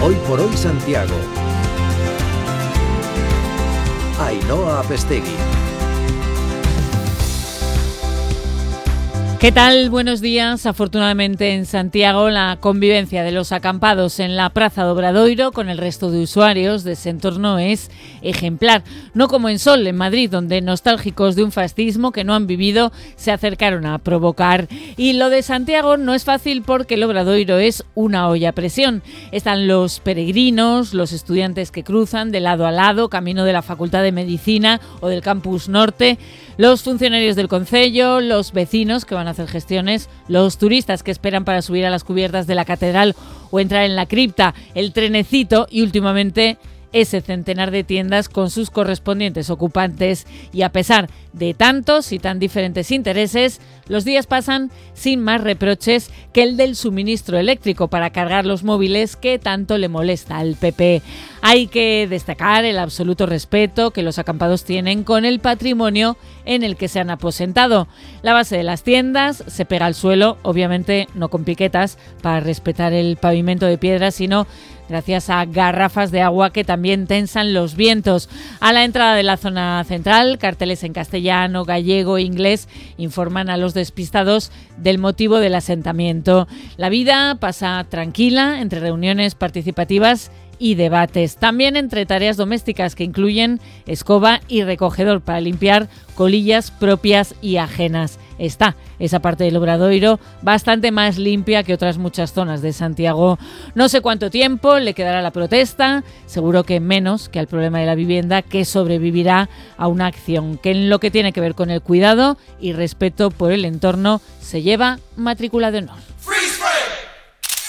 Hoy por hoy Santiago. Ainhoa Apestegui. ¿Qué tal? Buenos días. Afortunadamente en Santiago la convivencia de los acampados en la Praza de Obradoiro con el resto de usuarios de ese entorno es ejemplar. No como en Sol, en Madrid, donde nostálgicos de un fascismo que no han vivido se acercaron a provocar. Y lo de Santiago no es fácil porque el Obradoiro es una olla a presión. Están los peregrinos, los estudiantes que cruzan de lado a lado, camino de la Facultad de Medicina o del Campus Norte, los funcionarios del concello, los vecinos que van a hacer gestiones, los turistas que esperan para subir a las cubiertas de la catedral o entrar en la cripta, el trenecito y últimamente ese centenar de tiendas con sus correspondientes ocupantes. Y a pesar de tantos y tan diferentes intereses, los días pasan sin más reproches que el del suministro eléctrico para cargar los móviles que tanto le molesta al PP. Hay que destacar el absoluto respeto que los acampados tienen con el patrimonio en el que se han aposentado. La base de las tiendas se pega al suelo, obviamente no con piquetas para respetar el pavimento de piedra, sino gracias a garrafas de agua que también tensan los vientos. A la entrada de la zona central, carteles en castellano, gallego e inglés informan a los despistados del motivo del asentamiento. La vida pasa tranquila entre reuniones participativas y debates, también entre tareas domésticas que incluyen escoba y recogedor para limpiar colillas propias y ajenas. Está esa parte del Obradoiro bastante más limpia que otras muchas zonas de Santiago. No sé cuánto tiempo le quedará a la protesta, seguro que menos que al problema de la vivienda, que sobrevivirá a una acción que en lo que tiene que ver con el cuidado y respeto por el entorno se lleva matrícula de honor.